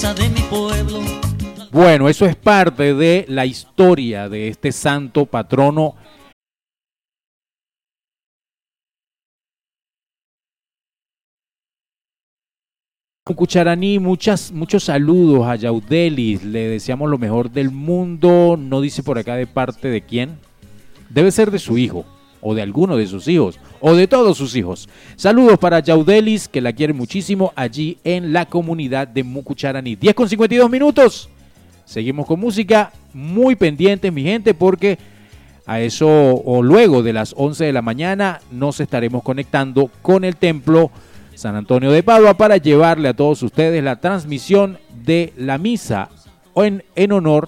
de mi pueblo. Bueno, eso es parte de la historia de este santo patrono. Cucharaní, muchos saludos a Yaudelis, le deseamos lo mejor del mundo, no dice por acá de parte de quién, debe ser de su hijo, o de alguno de sus hijos, o de todos sus hijos. Saludos para Yaudelis, que la quiere muchísimo allí en la comunidad de Mucucharaní. 10:52. Seguimos con música, muy pendientes mi gente, porque a eso o luego de las 11 de la mañana nos estaremos conectando con el templo San Antonio de Padua para llevarle a todos ustedes la transmisión de la misa en honor